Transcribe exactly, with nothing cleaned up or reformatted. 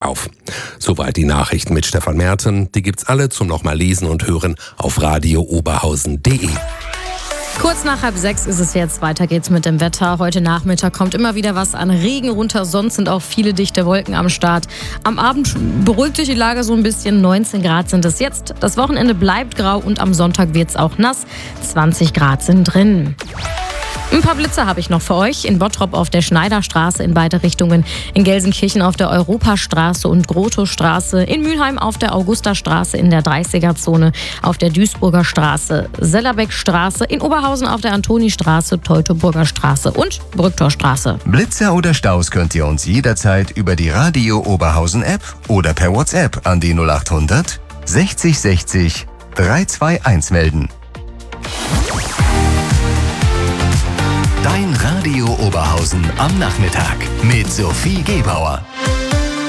auf. Soweit die Nachrichten mit Stefan Merten. Die gibt's alle zum nochmal lesen und hören auf radio oberhausen punkt de. Kurz nach halb sechs ist es jetzt. Weiter geht's mit dem Wetter. Heute Nachmittag kommt immer wieder was an Regen runter. Sonst sind auch viele dichte Wolken am Start. Am Abend beruhigt sich die Lage so ein bisschen. neunzehn Grad sind es jetzt. Das Wochenende bleibt grau und am Sonntag wird's auch nass. zwanzig Grad sind drin. Ein paar Blitze habe ich noch für euch. In Bottrop auf der Schneiderstraße in beide Richtungen. In Gelsenkirchen auf der Europastraße und Grotowstraße. In Mülheim auf der Augustastraße in der dreißiger-Zone. Auf der Duisburger Straße, Sellerbeckstraße. In Oberhausen auf der Antonistraße, Teutoburger Straße und Brücktorstraße. Blitze oder Staus könnt ihr uns jederzeit über die Radio Oberhausen App oder per WhatsApp an die null acht hundert sechzig sechzig dreihundertzweiundzwanzig melden. Dein Radio Oberhausen am Nachmittag mit Sophie Gebauer.